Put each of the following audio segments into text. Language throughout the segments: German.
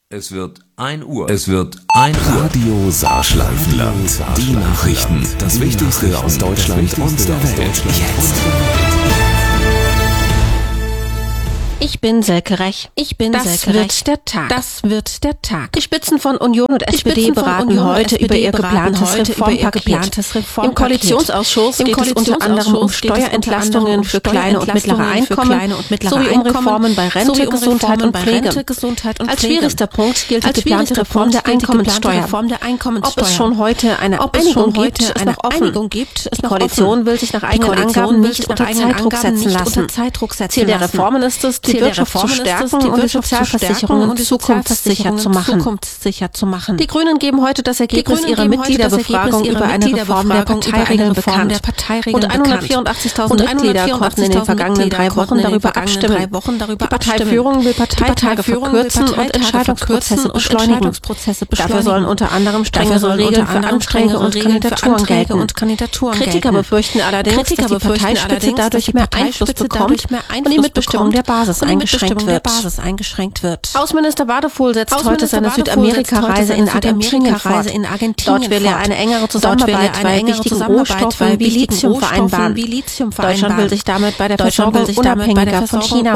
Es wird 1 Uhr. Es wird 1 Uhr. Radio Saarschleifenland. Die Nachrichten. Das Wichtigste aus Deutschland und der Welt. Jetzt. Ich bin Selke Rech. Das wird der Tag. Die Spitzen von Union und SPD beraten heute über ihr geplantes Reformpaket. Im Koalitionsausschuss geht es unter anderem um Steuerentlastungen für kleine und mittlere Einkommen sowie um Reformen bei Rente, Gesundheit und Pflege. Als schwierigster Punkt gilt die geplante Reform der Einkommensteuer. Ob es schon heute eine Einigung gibt, ist noch offen. Die Koalition will sich nach eigenen Angaben nicht unter Zeitdruck setzen lassen. Ziel der Reformen ist es, die Wirtschaft zu stärken und die Sozialversicherungen zukunftssicher zu machen. Die Grünen geben heute das Ergebnis ihrer Mitgliederbefragung über eine Reform der Parteiregeln bekannt. Rund 184.000 Mitglieder konnten in den vergangenen 3 Wochen darüber abstimmen. Die Parteiführung will Parteitage verkürzen und Entscheidungsprozesse beschleunigen. Dafür sollen unter anderem strengere Regeln für Anträge und Kandidaturen gelten. Kritiker befürchten allerdings, dass die Parteispitze dadurch mehr Einfluss bekommt und die Mitbestimmung der Basis eingeschränkt wird. Außenminister Wadefuhl setzt heute seine Südamerika-Reise in Argentinien fort. Dort will er eine engere Zusammenarbeit bei wichtigen Rohstoffen wie Lithium vereinbaren. Deutschland will sich damit bei der Versorgung unabhängiger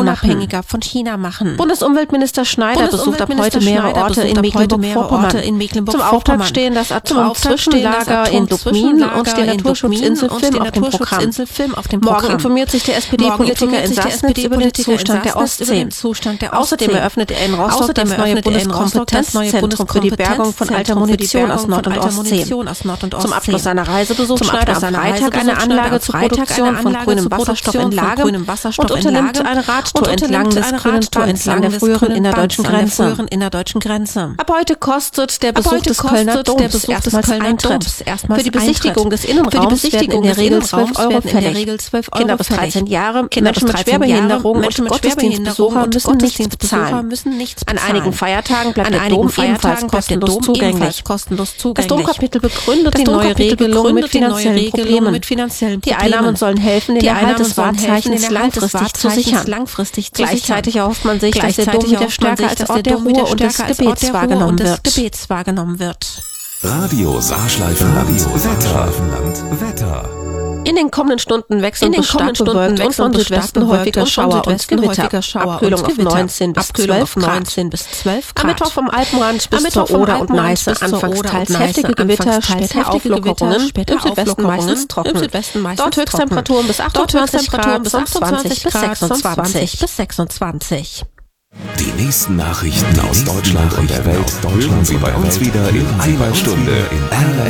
von China machen. Bundesumweltminister Schneider besucht ab heute mehrere Orte in Mecklenburg-Vorpommern. Zum Auftakt stehen das Atomzwischenlager in Dubmin und die Naturschutzinsel Film auf dem Programm. Morgen informiert sich der SPD-Politiker in Sassnitz über den Zustand der Ostsee. Außerdem eröffnet er in Rostock das neue Bundeskompetenzzentrum für die Bergung von alter Munition aus Nord- und Ostsee. Zum Abschluss seiner Reise besucht Schneider am Freitag eine Anlage zur Produktion von grünem Wasserstoff in Lage und unternimmt eine Radtour entlang des grünen Tunnels an der früheren innerdeutschen Grenze. Ab heute kostet der Besuch des Kölner Doms erstmals Eintritt. Für die Besichtigung des Innenraums werden in der Regel 12 Euro fällig. Kinder bis 13 Jahre, Menschen mit Schwerbehinderung und Gottesdienstbesucher müssen nichts bezahlen. An einigen Feiertagen bleibt der Dom ebenfalls kostenlos zugänglich. Das Domkapitel begründet die neue Regelung mit finanziellen Problemen. Die Einnahmen sollen helfen, den Erhalt des Wahrzeichens langfristig zu sichern. Gleichzeitig erhofft man sich, dass der Dom wieder stärker als Ort der Ruhe und des Gebets wahrgenommen wird. Radio Saarschleifenland. Wetter. In den kommenden Stunden wechseln bis stark bewölkt und von Südwesten häufiger Schauer und Gewitter. Abkühlung auf 19 bis 12 Grad. Am Mittwoch vom Alpenrand bis zur Oder und Neiße anfangs teils heftige Gewitter, später Auflockerungen, im Südwesten meistens trocken. Dort Höchsttemperaturen bis 28 Grad, sonst 20 bis 26. Die nächsten Nachrichten aus Deutschland und der Welt hören Sie bei uns wieder in einer Stunde in